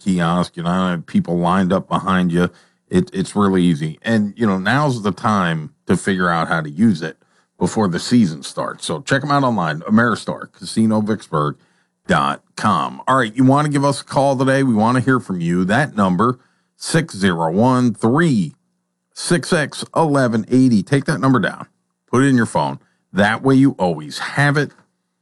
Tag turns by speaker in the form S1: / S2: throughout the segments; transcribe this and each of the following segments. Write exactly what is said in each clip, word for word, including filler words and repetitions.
S1: kiosk. You don't have people lined up behind you. It, it's really easy. And, you know, now's the time to figure out how to use it before the season starts. So check them out online, Ameristar Casino Vicksburg dot com. All right, you want to give us a call today? We want to hear from you. That number, six oh one, three six six, one one eight oh. Take that number down. Put it in your phone. That way you always have it.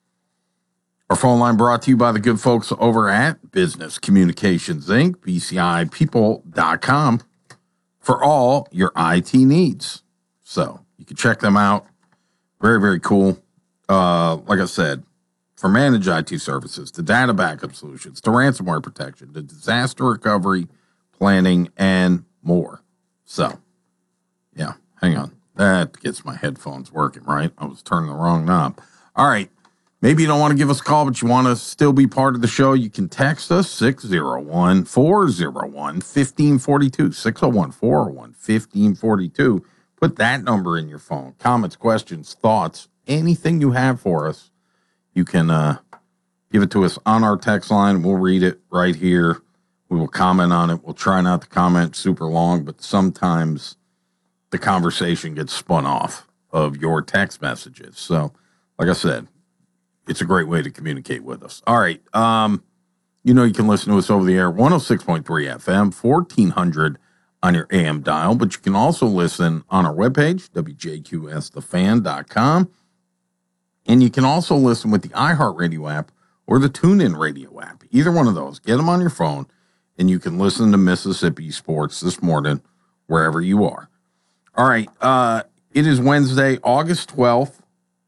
S1: Our phone line brought to you by the good folks over at Business Communications, Incorporated, B C I people dot com, for all your I T needs. So you can check them out. Very, very cool. Uh, like I said, from managed I T services to data backup solutions to ransomware protection to disaster recovery, planning, and more. So, yeah, hang on. That gets my headphones working, right? I was turning the wrong knob. All right. Maybe you don't want to give us a call, but you want to still be part of the show. You can text us, six oh one, four oh one, one five four two, six oh one, four oh one, one five four two. Put that number in your phone. Comments, questions, thoughts, anything you have for us, you can uh, give it to us on our text line. We'll read it right here. We will comment on it. We'll try not to comment super long, but sometimes the conversation gets spun off of your text messages. So, like I said, it's a great way to communicate with us. All right. Um, you know, you can listen to us over the air, one oh six point three F M, fourteen hundred on your A M dial, but you can also listen on our webpage, W J Q S the fan dot com. And you can also listen with the iHeartRadio app or the TuneIn Radio app. Either one of those. Get them on your phone, and you can listen to Mississippi Sports This Morning wherever you are. All right. Uh, it is Wednesday, August twelfth.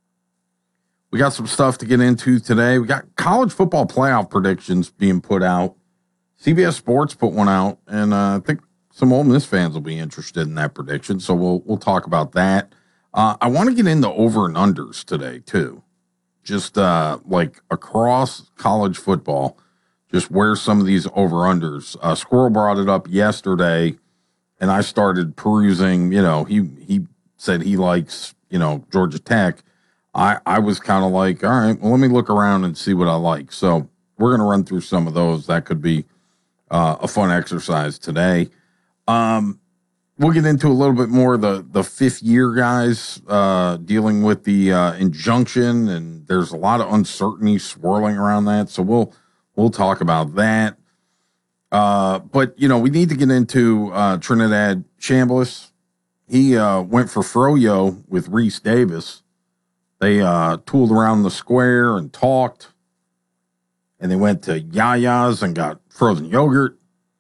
S1: We got some stuff to get into today. We got college football playoff predictions being put out. C B S Sports put one out, and uh, I think some Ole Miss fans will be interested in that prediction, so we'll we'll talk about that. Uh, I want to get into over and unders today, too. Just uh, like across college football, just where some of these over-unders. Uh, Squirrel brought it up yesterday, and I started perusing. You know, he, he said he likes, you know, Georgia Tech. I, I was kind of like, all right, well, let me look around and see what I like. So we're going to run through some of those. That could be uh, a fun exercise today. Um, we'll get into a little bit more of the, the fifth year guys uh, dealing with the uh, injunction, and there's a lot of uncertainty swirling around that. So we'll we'll talk about that. Uh, but, you know, we need to get into uh, Trinidad Chambliss. He uh, went for Froyo with Reese Davis. They uh, tooled around the square and talked, and they went to Yaya's and got frozen yogurt.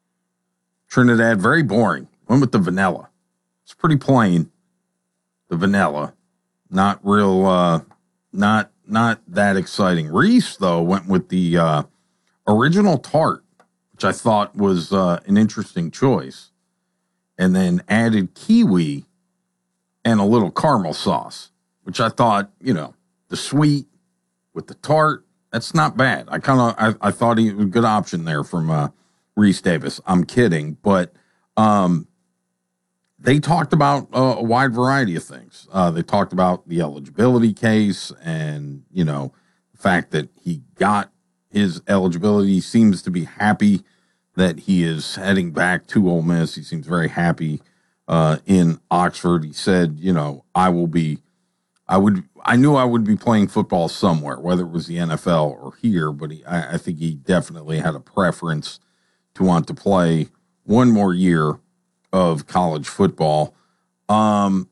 S1: Trinidad, very boring. Went with the vanilla. It's pretty plain. The vanilla, not real, uh, not not that exciting. Reese, though, went with the uh, original tart, which I thought was uh, an interesting choice, and then added kiwi and a little caramel sauce, which I thought, you know, the sweet with the tart, that's not bad. I kind of, I, I thought he was a good option there from uh, Reese Davis. I'm kidding, but um, they talked about uh, a wide variety of things. Uh, they talked about the eligibility case and, you know, the fact that he got his eligibility. He seems to be happy that he is heading back to Ole Miss. He seems very happy uh, in Oxford. He said, you know, I will be, I would, I knew I would be playing football somewhere, whether it was the N F L or here, but he, I, I think he definitely had a preference to want to play one more year of college football. Um,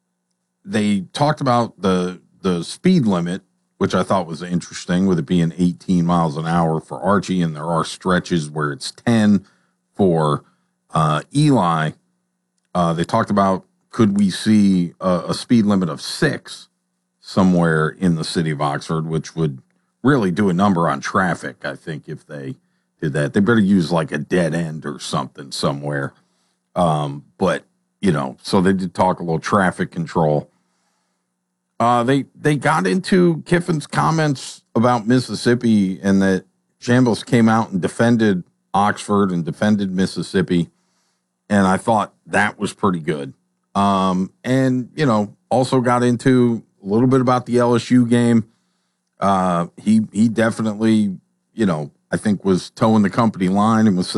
S1: they talked about the the speed limit, which I thought was interesting, with it being eighteen miles an hour for Archie, and there are stretches where it's ten for uh, Eli. Uh, they talked about, could we see a, a speed limit of six somewhere in the city of Oxford, which would really do a number on traffic, I think, if they did that. They better use like a dead end or something somewhere. Um, but, you know, so they did talk a little traffic control. Uh, they, they got into Kiffin's comments about Mississippi, and that Chambliss came out and defended Oxford and defended Mississippi. And I thought that was pretty good. Um, and, you know, also got into a little bit about the L S U game. Uh, he, he definitely, you know, I think was towing the company line and was